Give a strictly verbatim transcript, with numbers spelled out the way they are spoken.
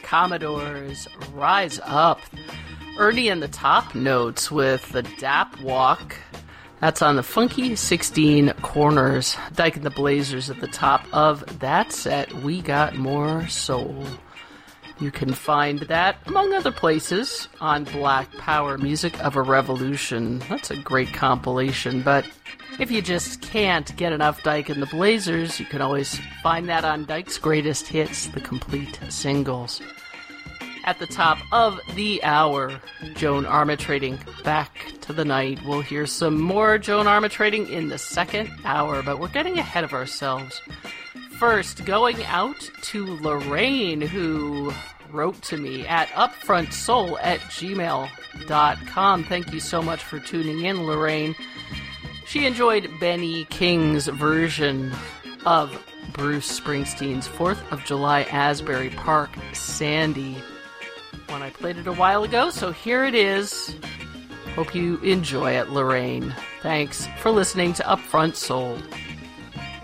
Commodores, Rise Up. Ernie and the Top Notes with the Dap Walk. That's on the Funky sixteen Corners. Dyke and the Blazers at the top of that set. We Got More Soul. You can find that, among other places, on Black Power, Music of a Revolution. That's a great compilation, but if you just can't get enough Dyke and the Blazers, you can always find that on Dyke's Greatest Hits, the complete singles. At the top of the hour, Joan Armatrading, Back to the Night. We'll hear some more Joan Armatrading in the second hour, but we're getting ahead of ourselves. First, going out to Lorraine, who wrote to me at upfrontsoul at gmail dot com. Thank you so much for tuning in, Lorraine. She enjoyed Benny King's version of Bruce Springsteen's fourth of July Asbury Park, Sandy, when I played it a while ago, so here it is. Hope you enjoy it, Lorraine. Thanks for listening to Upfront Soul.